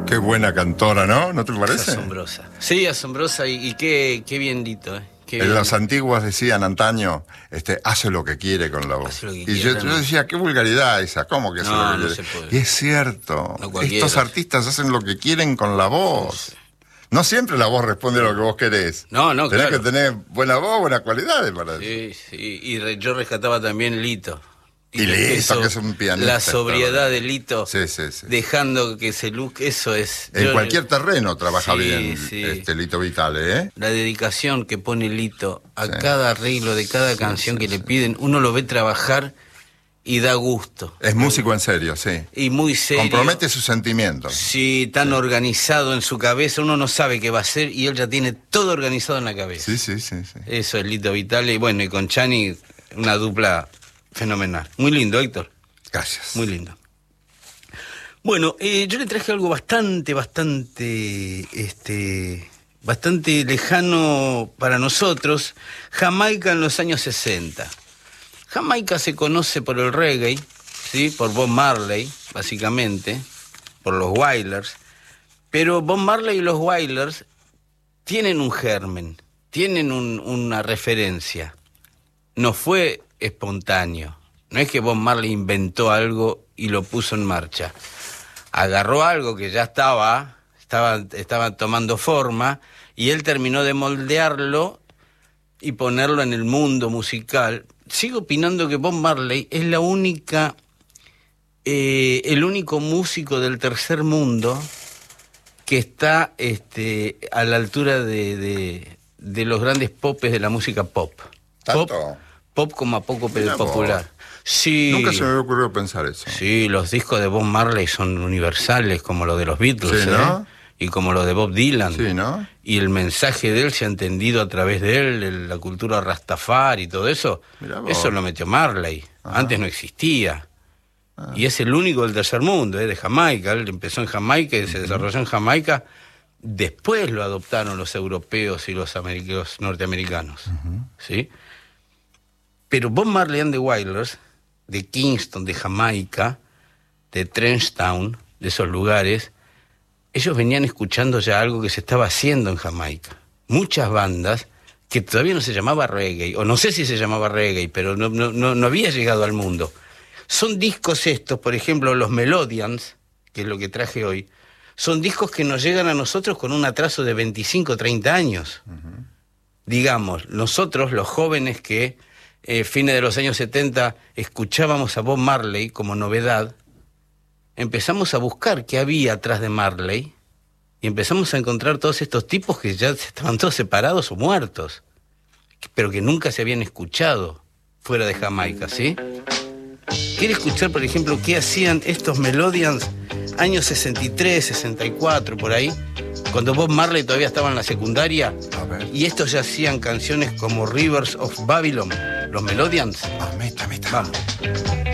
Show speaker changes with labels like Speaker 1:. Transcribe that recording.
Speaker 1: Qué buena cantora, ¿no? ¿No te
Speaker 2: Es
Speaker 1: parece?
Speaker 2: asombrosa. Sí, asombrosa y qué bien Lito, ¿eh? Qué bien.
Speaker 1: Los antiguos decían antaño, hace lo que quiere con la voz.
Speaker 2: Hace lo que
Speaker 1: Y
Speaker 2: quiere,
Speaker 1: yo
Speaker 2: ¿no?
Speaker 1: decía, qué vulgaridad esa, ¿cómo que hace
Speaker 2: No,
Speaker 1: lo que
Speaker 2: no
Speaker 1: quiere?
Speaker 2: se puede.
Speaker 1: Y es cierto,
Speaker 2: No cualquiera.
Speaker 1: estos artistas hacen lo que quieren con la voz. No siempre la voz responde a lo que vos querés.
Speaker 2: No,
Speaker 1: Tenés
Speaker 2: claro.
Speaker 1: que tener buena voz, buenas cualidades para eso.
Speaker 2: Sí, sí. Y yo rescataba también Lito.
Speaker 1: Y Lito, que es un pianista.
Speaker 2: La sobriedad de Lito,
Speaker 1: Sí.
Speaker 2: dejando que se luzca, eso es...
Speaker 1: En cualquier terreno trabaja
Speaker 2: Sí,
Speaker 1: bien
Speaker 2: sí.
Speaker 1: Lito Vitale, ¿eh?
Speaker 2: La dedicación que pone Lito a
Speaker 1: Sí.
Speaker 2: cada arreglo de cada canción que le piden, uno lo ve trabajar y da gusto.
Speaker 1: Es músico en serio, sí.
Speaker 2: Y muy serio.
Speaker 1: Compromete sus sentimientos.
Speaker 2: Sí, tan organizado en su cabeza, uno no sabe qué va a hacer y él ya tiene todo organizado en la cabeza.
Speaker 1: Sí.
Speaker 2: Eso es Lito Vitale. Y bueno, y con Chani, una dupla fenomenal. Muy lindo, Héctor.
Speaker 1: Gracias.
Speaker 2: Muy lindo. Bueno, yo le traje algo bastante lejano para nosotros. Jamaica en los años 60. Jamaica se conoce por el reggae, ¿sí? Por Bob Marley, básicamente, por los Wailers. Pero Bob Marley y los Wailers tienen un germen, tienen una referencia. No fue espontáneo. No es que Bob Marley inventó algo y lo puso en marcha. Agarró algo que ya estaba tomando forma y él terminó de moldearlo y ponerlo en el mundo musical. Sigo opinando que Bob Marley es el único músico del tercer mundo que está a la altura de los grandes popes de la música pop.
Speaker 1: ¿Tanto?
Speaker 2: Pop como a poco
Speaker 1: Mirá
Speaker 2: popular.
Speaker 1: vos.
Speaker 2: Sí.
Speaker 1: Nunca se me había ocurrido pensar eso.
Speaker 2: Sí, los discos de Bob Marley son universales, como los de los Beatles,
Speaker 1: Sí, ¿no?
Speaker 2: Y como los de Bob Dylan.
Speaker 1: Sí, ¿no?
Speaker 2: Y el mensaje de él se ha entendido a través de él, la cultura Rastafari y todo eso.
Speaker 1: Mirá vos.
Speaker 2: Eso lo metió Marley.
Speaker 1: Ajá.
Speaker 2: Antes no existía. Y es el único del tercer mundo, de Jamaica. Él empezó en Jamaica y se desarrolló en Jamaica. Después lo adoptaron los europeos y los norteamericanos. ¿Sí? Pero Bob Marley and the Wailers, de Kingston, de Jamaica, de Trenchtown, de esos lugares, ellos venían escuchando ya algo que se estaba haciendo en Jamaica. Muchas bandas que todavía no se llamaba reggae, o no sé si se llamaba reggae, pero no había llegado al mundo. Son discos estos, por ejemplo, los Melodians, que es lo que traje hoy, son discos que nos llegan a nosotros con un atraso de 25 o 30 años. Digamos, nosotros, los jóvenes que fines de los años 70 escuchábamos a Bob Marley como novedad, empezamos a buscar qué había atrás de Marley y empezamos a encontrar todos estos tipos que ya estaban todos separados o muertos, pero que nunca se habían escuchado fuera de Jamaica, ¿sí? ¿Quiere escuchar, por ejemplo, qué hacían estos Melodians años 63, 64, por ahí, cuando Bob Marley todavía estaba en la secundaria?
Speaker 1: A ver.
Speaker 2: Y estos ya hacían canciones como Rivers of Babylon, los Melodians.
Speaker 1: Ah, meta.
Speaker 2: Vamos.